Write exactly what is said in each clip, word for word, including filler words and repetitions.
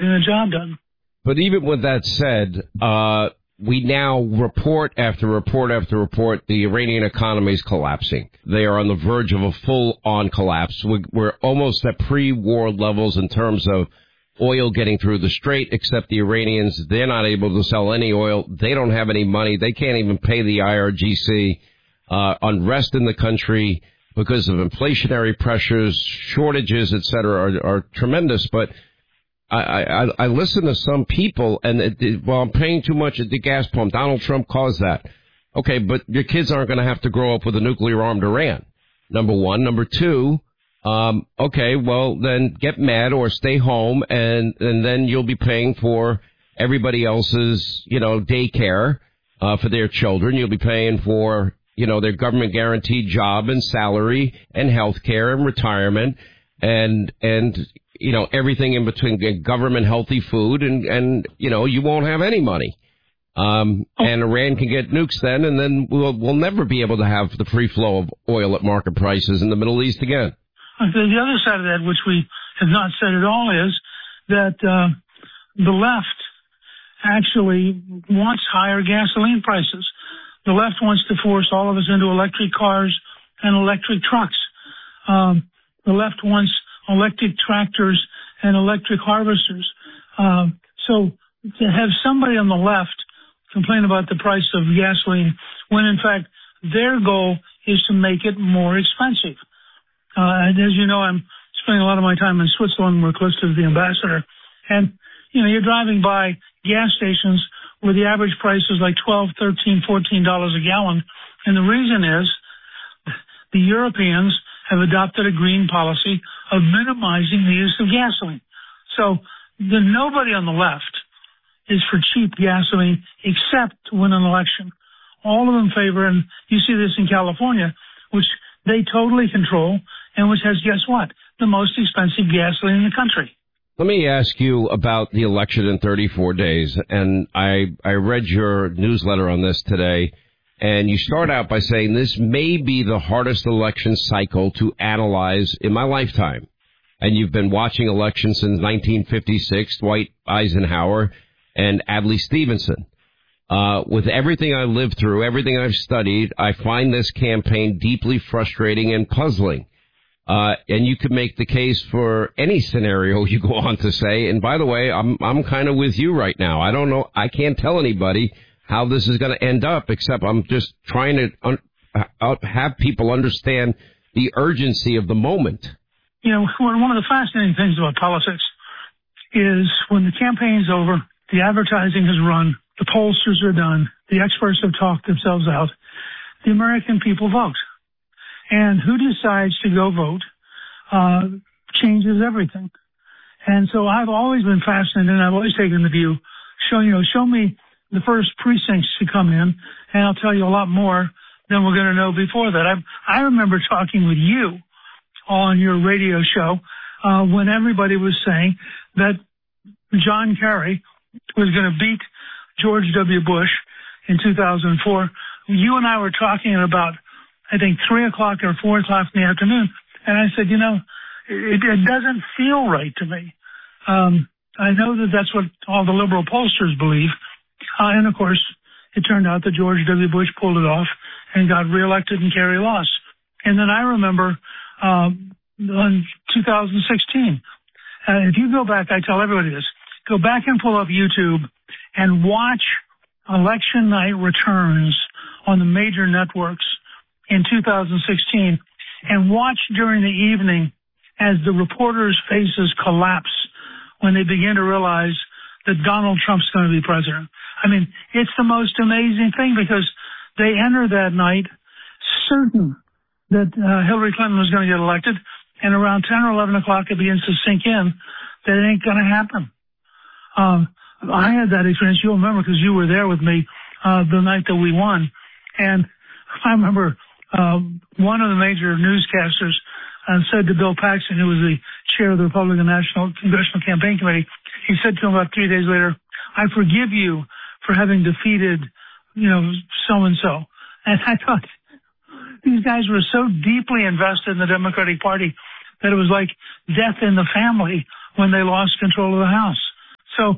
getting the job done. But even with that said, uh, we now report after report after report the Iranian economy is collapsing. They are on the verge of a full-on collapse. We're almost at pre-war levels in terms of oil getting through the strait, except the Iranians, they're not able to sell any oil. They don't have any money. They can't even pay the I R G C. Uh, unrest in the country because of inflationary pressures, shortages, et cetera, are, are tremendous. But I, I, I listen to some people, and it, it, well, I'm paying too much at the gas pump. Donald Trump caused that. Okay, but your kids aren't going to have to grow up with a nuclear-armed Iran, number one. Number two, um, okay, well, then get mad or stay home, and, and then you'll be paying for everybody else's, you know, daycare uh, for their children. You'll be paying for, you know, their government-guaranteed job and salary and health care and retirement and, and, you know, everything in between, government healthy food, and, and, you know, you won't have any money. Um, and Iran can get nukes then, and then we'll, we'll never be able to have the free flow of oil at market prices in the Middle East again. The other side of that, which we have not said at all, is that uh, the left actually wants higher gasoline prices. The left wants to force all of us into electric cars and electric trucks. Um, the left wants electric tractors and electric harvesters. Um, so to have somebody on the left complain about the price of gasoline when, in fact, their goal is to make it more expensive. Uh, and as you know, I'm spending a lot of my time in Switzerland. We're close to the ambassador. And, you know, you're driving by gas stations where the average price is like twelve, thirteen, fourteen dollars a gallon. And the reason is the Europeans have adopted a green policy of minimizing the use of gasoline. So the, nobody on the left is for cheap gasoline except to win an election. All of them favor, and you see this in California, which they totally control, and which has, guess what, the most expensive gasoline in the country. Let me ask you about the election in thirty-four days, and I, I read your newsletter on this today, and you start out by saying this may be the hardest election cycle to analyze in my lifetime. And you've been watching elections since nineteen fifty-six, Dwight Eisenhower and Adlai Stevenson. Uh, with everything I lived through, everything I've studied, I find this campaign deeply frustrating and puzzling. Uh, and you could make the case for any scenario you go on to say. And by the way, I'm, I'm kind of with you right now. I don't know. I can't tell anybody how this is going to end up, except I'm just trying to un- uh, have people understand the urgency of the moment. You know, one of the fascinating things about politics is when the campaign's over, the advertising has run, the pollsters are done, the experts have talked themselves out, the American people vote. And who decides to go vote uh, changes everything. And so I've always been fascinated, and I've always taken the view, show, you know, show me the first precincts to come in, and I'll tell you a lot more than we're going to know before that. I, I remember talking with you on your radio show uh, when everybody was saying that John Kerry was going to beat George W. Bush in two thousand four. You and I were talking at about, I think, three o'clock or four o'clock in the afternoon, and I said, you know, it, it doesn't feel right to me. Um, I know that that's what all the liberal pollsters believe, uh, and of course, it turned out that George W. Bush pulled it off and got reelected and Kerry lost. And then I remember um, in two thousand sixteen, uh, if you go back, I tell everybody this, go back and pull up YouTube and watch election night returns on the major networks in two thousand sixteen, and watch during the evening as the reporters' faces collapse when they begin to realize that Donald Trump's going to be president. I mean, it's the most amazing thing because they enter that night certain that uh, Hillary Clinton was going to get elected, and around ten or eleven o'clock it begins to sink in that it ain't going to happen. Um, I had that experience. You'll remember because you were there with me uh, the night that we won. And I remember uh, one of the major newscasters uh, said to Bill Paxton, who was the chair of the Republican National Congressional Campaign Committee, he said to him about three days later, I forgive you for having defeated, you know, so-and-so. And I thought, these guys were so deeply invested in the Democratic Party that it was like death in the family when they lost control of the House. So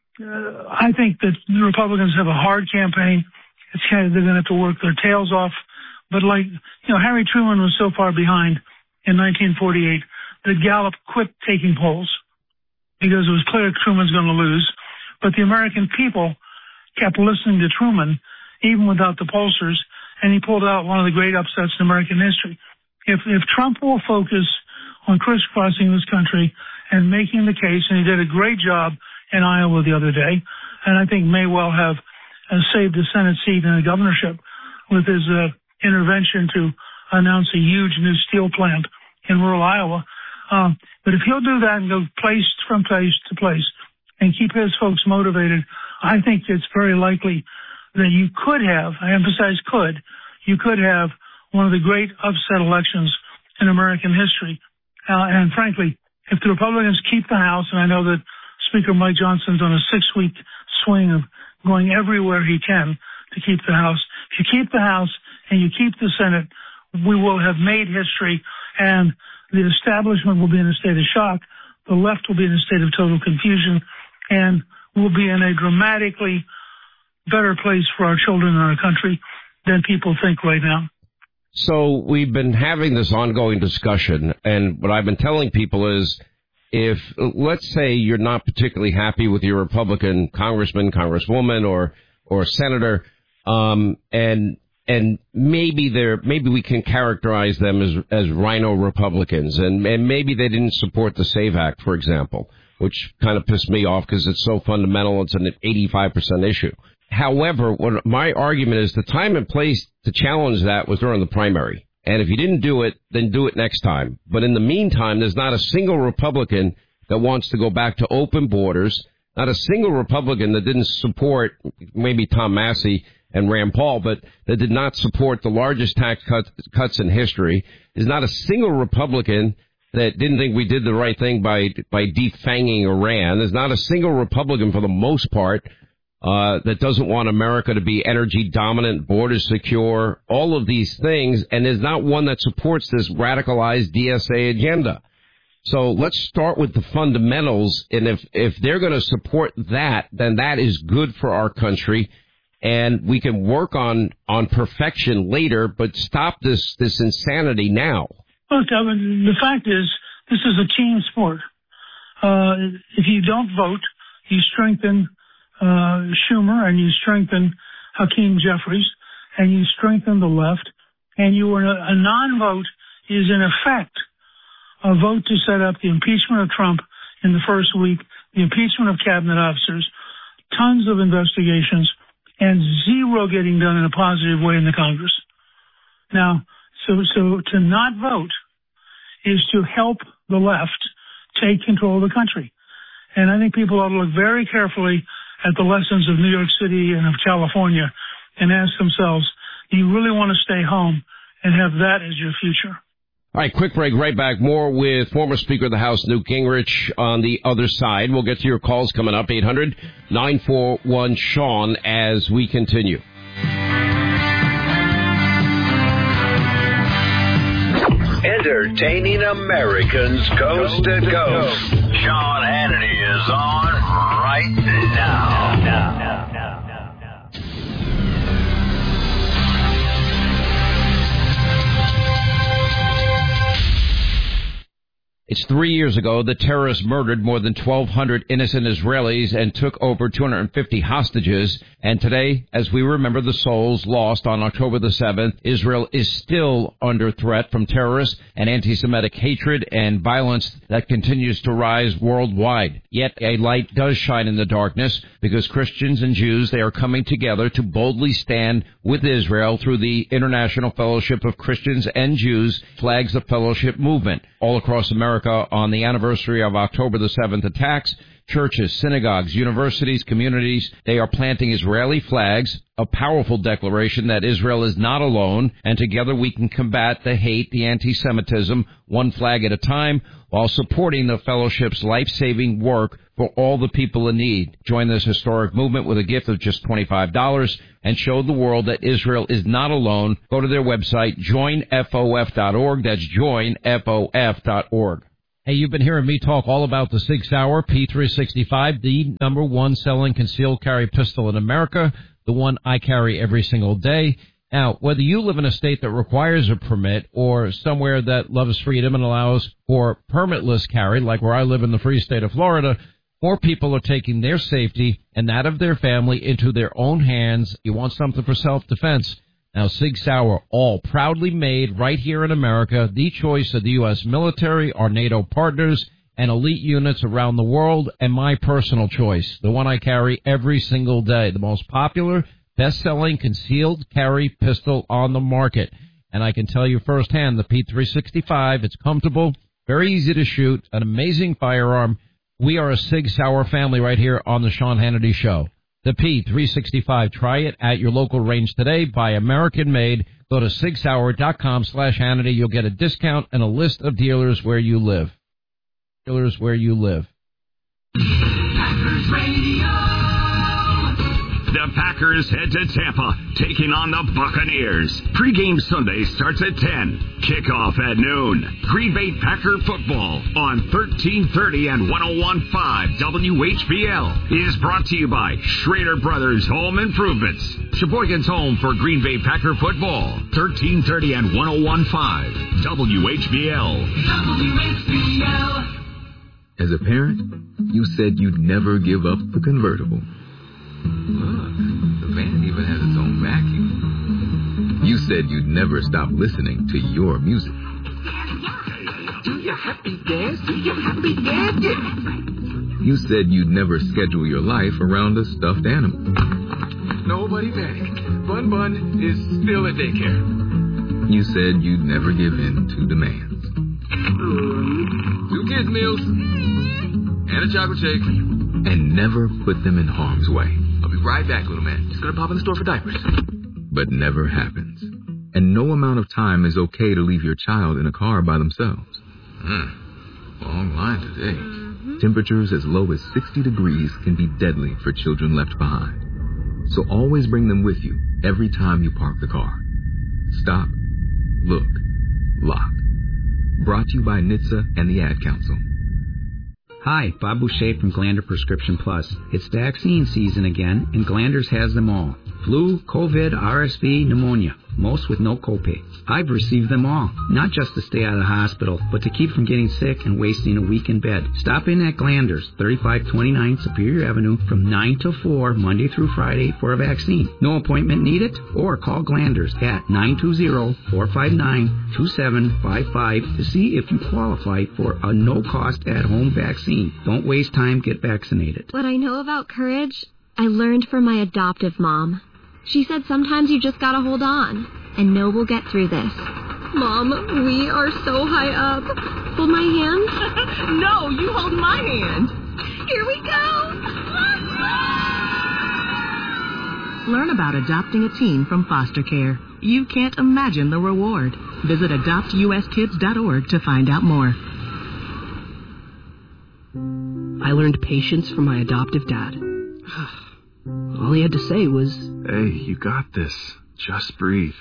uh, I think that the Republicans have a hard campaign. It's kind of, they're going to have to work their tails off. But like, you know, Harry Truman was so far behind in nineteen forty-eight that Gallup quit taking polls because it was clear Truman's going to lose. But the American people kept listening to Truman, even without the pollsters, and he pulled out one of the great upsets in American history. If, if Trump will focus on crisscrossing this country and making the case, and he did a great job in Iowa the other day, and I think may well have uh, saved a Senate seat and a governorship with his uh, intervention to announce a huge new steel plant in rural Iowa. Um, but if he'll do that and go place from place to place and keep his folks motivated, I think it's very likely that you could have, I emphasize could, you could have one of the great upset elections in American history. Uh, and frankly, if the Republicans keep the House, and I know that Speaker Mike Johnson's on a six-week swing of going everywhere he can to keep the House. If you keep the House and you keep the Senate, we will have made history, and the establishment will be in a state of shock. The left will be in a state of total confusion, and we'll be in a dramatically better place for our children and our country than people think right now. So we've been having this ongoing discussion, and what I've been telling people is, if, let's say, you're not particularly happy with your Republican congressman, congresswoman, or or senator, um, and and maybe they're maybe we can characterize them as as rhino Republicans, and and maybe they didn't support the SAVE Act, for example, which kind of pissed me off because it's so fundamental. It's an eighty-five percent issue. However, what my argument is, the time and place to challenge that was during the primary. And if you didn't do it, then do it next time. But in the meantime, there's not a single Republican that wants to go back to open borders, not a single Republican that didn't support, maybe Tom Massey and Rand Paul, but that did not support the largest tax cuts, cuts in history. There's not a single Republican that didn't think we did the right thing by by defanging Iran. There's not a single Republican, for the most part, Uh, that doesn't want America to be energy dominant, borders secure, all of these things, and there's not one that supports this radicalized D S A agenda. So let's start with the fundamentals, and if, if they're going to support that, then that is good for our country, and we can work on, on perfection later, but stop this, this insanity now. Look, I mean, the fact is, this is a team sport. Uh, if you don't vote, you strengthen Uh, Schumer, and you strengthen Hakeem Jeffries, and you strengthen the left, and you were a, a non-vote is in effect a vote to set up the impeachment of Trump in the first week, the impeachment of cabinet officers, tons of investigations, and zero getting done in a positive way in the Congress. Now, so so to not vote is to help the left take control of the country, and I think people ought to look very carefully at the lessons of New York City and of California and ask themselves, do you really want to stay home and have that as your future? All right, quick break, right back. More with former Speaker of the House, Newt Gingrich, on the other side. We'll get to your calls coming up, eight hundred nine four one Sean, as we continue. Entertaining Americans coast to coast. Sean Hannity is on right now. now, now, now, now, now. It's three years ago the terrorists murdered more than twelve hundred innocent Israelis and took over two hundred fifty hostages. And today, as we remember the souls lost on October the seventh, Israel is still under threat from terrorists and anti-Semitic hatred and violence that continues to rise worldwide. Yet a light does shine in the darkness, because Christians and Jews, they are coming together to boldly stand with Israel through the International Fellowship of Christians and Jews, flags the fellowship movement. All across America, on the anniversary of October the seventh attacks, churches, synagogues, universities, communities, they are planting Israeli flags, a powerful declaration that Israel is not alone, and together we can combat the hate, the anti-Semitism, one flag at a time, while supporting the fellowship's life-saving work for all the people in need. Join this historic movement with a gift of just twenty-five dollars and show the world that Israel is not alone. Go to their website, join F O F dot org. That's join F O F dot org. Hey, you've been hearing me talk all about the Sig Sauer P three sixty-five, the number one selling concealed carry pistol in America, the one I carry every single day. Now, whether you live in a state that requires a permit or somewhere that loves freedom and allows for permitless carry, like where I live in the free state of Florida, more people are taking their safety and that of their family into their own hands. You want something for self-defense. Now, Sig Sauer, all proudly made right here in America, the choice of the U S military, our NATO partners, and elite units around the world, and my personal choice, the one I carry every single day, the most popular, best-selling concealed carry pistol on the market. And I can tell you firsthand, the P three sixty-five, it's comfortable, very easy to shoot, an amazing firearm. We are a Sig Sauer family right here on the Sean Hannity Show. The P three sixty-five. Try it at your local range today. Buy American made. Go to sig sauer dot com slash Hannity. You'll get a discount and a list of dealers where you live. Dealers where you live. Packers Radio. The Packers head to Tampa, taking on the Buccaneers. Pre-game Sunday starts at ten. Kickoff at noon. Green Bay Packer football on thirteen thirty and one oh one point five W H B L is brought to you by Schrader Brothers Home Improvements. Sheboygan's home for Green Bay Packer football. thirteen thirty and one oh one point five W H B L. W H B L. As a parent, you said you'd never give up the convertible. Look, the van even has its own vacuum. You said you'd never stop listening to your music. Do your happy dance, do your happy dance. You said you'd never schedule your life around a stuffed animal. Nobody panic. Bun Bun is still at daycare. You said you'd never give in to demands. Two kids' meals and a chocolate shake. And never put them in harm's way. I'll be right back, little man. Just gonna pop in the store for diapers. But never happens. And no amount of time is okay to leave your child in a car by themselves. Hmm. Long line today. Mm-hmm. Temperatures as low as sixty degrees can be deadly for children left behind. So always bring them with you every time you park the car. Stop, look, lock. Brought to you by N H T S A and the Ad Council. Hi, Bob Boucher from Glander Prescription Plus. It's vaccine season again, and Glanders has them all. Flu, COVID, R S V, pneumonia, most with no copay. I've received them all, not just to stay out of the hospital, but to keep from getting sick and wasting a week in bed. Stop in at Glanders, thirty-five twenty-nine Superior Avenue, from nine to four, Monday through Friday, for a vaccine. No appointment needed? Or call Glanders at nine two zero, four five nine, two seven five five to see if you qualify for a no-cost at-home vaccine. Don't waste time, get vaccinated. What I know about courage, I learned from my adoptive mom. She said sometimes you just gotta hold on, and know we'll get through this. Mom, we are so high up. Hold my hand? No, you hold my hand. Here we go. Learn about adopting a teen from foster care. You can't imagine the reward. Visit adopt u s kids dot org to find out more. I learned patience from my adoptive dad. All he had to say was, "Hey, you got this. Just breathe."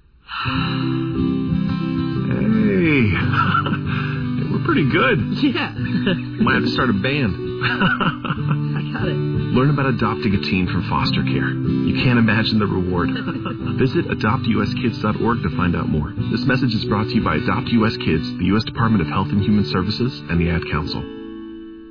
Hey, we're pretty good. Yeah. Might have to start a band. I got it. Learn about adopting a teen from foster care. You can't imagine the reward. Visit adopt u s kids dot org to find out more. This message is brought to you by Adopt U S Kids, the U S Department of Health and Human Services, and the Ad Council.